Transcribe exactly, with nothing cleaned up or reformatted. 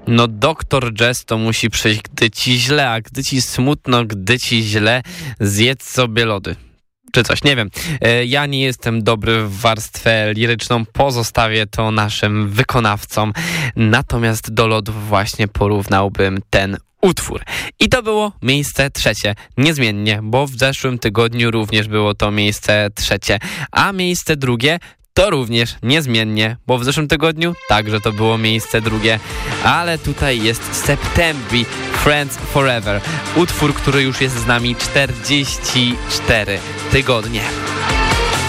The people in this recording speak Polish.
No doktor Jazz to musi przyjść, gdy ci źle, a gdy ci smutno, gdy ci źle, zjedz sobie lody. Czy coś, nie wiem. Ja nie jestem dobry w warstwę liryczną, pozostawię to naszym wykonawcom. Natomiast do lodów właśnie porównałbym ten utwór. I to było miejsce trzecie. Niezmiennie, bo w zeszłym tygodniu również było to miejsce trzecie. A miejsce drugie to również niezmiennie, bo w zeszłym tygodniu także to było miejsce drugie. Ale tutaj jest September, Friends Forever. Utwór, który już jest z nami czterdzieści cztery tygodnie.